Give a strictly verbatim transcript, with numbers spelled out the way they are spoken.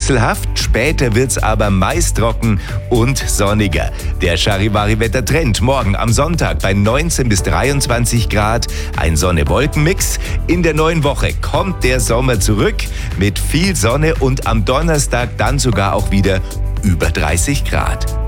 wechselhaft, später wird's aber meist trocken und sonniger. Der Charivari-Wettertrend morgen am Sonntag bei neunzehn bis dreiundzwanzig Grad, ein Sonne-Wolken-Mix. In der neuen Woche kommt der Sommer zurück mit viel Sonne und am Donnerstag dann sogar auch wieder über dreißig Grad.